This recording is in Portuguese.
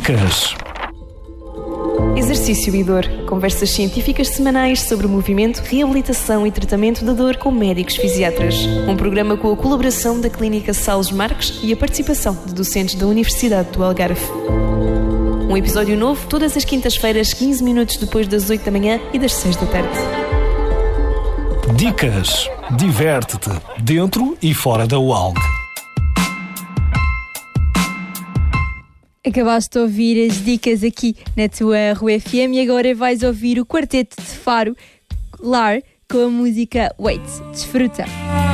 Dicas. Exercício e dor. Conversas científicas semanais sobre movimento, reabilitação e tratamento da dor com médicos fisiatras. Um programa com a colaboração da Clínica Salles Marques e a participação de docentes da Universidade do Algarve. Um episódio novo todas as quintas-feiras, 15 minutos depois das 8 da manhã e das 6 da tarde. Dicas. Diverte-te dentro e fora da UALG. Acabaste de ouvir as dicas aqui na tua Rua FM e agora vais ouvir o Quarteto de Faro, Lar, com a música Wait. Desfruta!